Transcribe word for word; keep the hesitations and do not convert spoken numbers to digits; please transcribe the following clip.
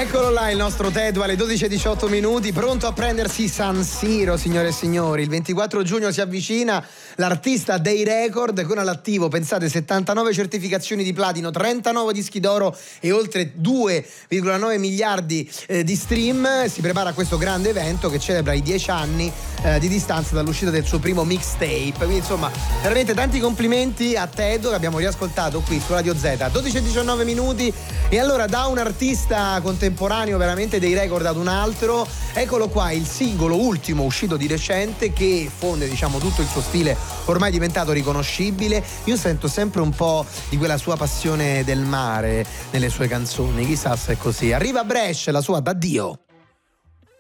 Eccolo là il nostro Tedua alle dodici e diciotto minuti, pronto a prendersi San Siro, signore e signori. Il ventiquattro giugno si avvicina, l'artista dei record con all'attivo, pensate, settantanove certificazioni di platino, trentanove dischi d'oro e oltre due virgola nove miliardi eh, di stream. Si prepara a questo grande evento che celebra i dieci anni eh, di distanza dall'uscita del suo primo mixtape. Quindi insomma, veramente tanti complimenti a Tedua che abbiamo riascoltato qui su Radio Z. dodici e diciannove minuti. E allora, da un artista contemporaneo veramente dei record ad un altro, eccolo qua il singolo ultimo uscito di recente che fonde, diciamo, tutto il suo stile ormai diventato riconoscibile. Io sento sempre un po' di quella sua passione del mare nelle sue canzoni, chissà se è così. Arriva Brescia, la sua D'addio.